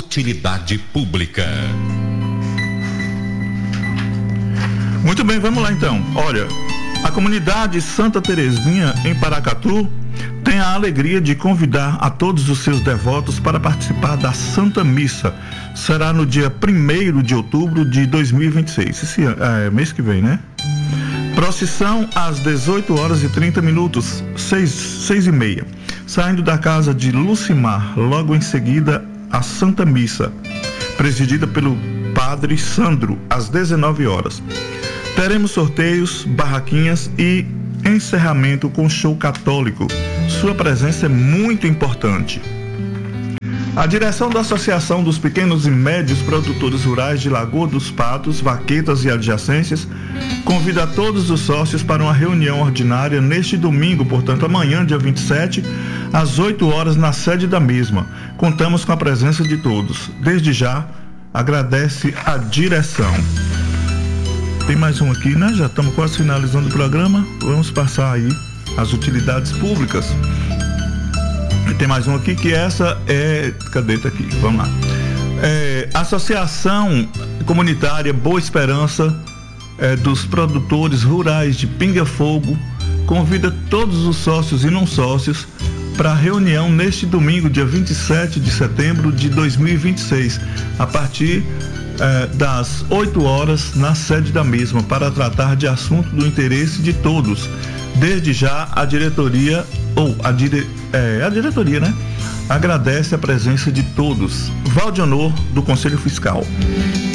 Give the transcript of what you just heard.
utilidade pública. Muito bem, vamos lá então. Olha, a comunidade Santa Terezinha, em Paracatu, tem a alegria de convidar a todos os seus devotos para participar da Santa Missa. Será no dia 1º de outubro de 2026. Esse mês que vem, né? Procissão às 18h30, 6h30. Saindo da casa de Lucimar, logo em seguida a Santa Missa, presidida pelo Padre Sandro, às 19h. Teremos sorteios, barraquinhas e encerramento com show católico. Sua presença é muito importante. A direção da Associação dos Pequenos e Médios Produtores Rurais de Lagoa dos Patos, Vaquetas e adjacências convida a todos os sócios para uma reunião ordinária neste domingo, portanto amanhã, dia 27, às 8h na sede da mesma. Contamos com a presença de todos. Desde já, agradece a direção. Tem mais um aqui, né? Já estamos quase finalizando o programa. Vamos passar aí as utilidades públicas. Tem mais um aqui que essa é... Cadê? Tá aqui, vamos lá. Associação Comunitária Boa Esperança dos Produtores Rurais de Pinga Fogo convida todos os sócios e não sócios para a reunião neste domingo, dia 27 de setembro de 2026, a partir das 8h na sede da mesma, para tratar de assunto do interesse de todos. Desde já, a diretoria, a diretoria, né? Agradece a presença de todos. Valdionor, do Conselho Fiscal.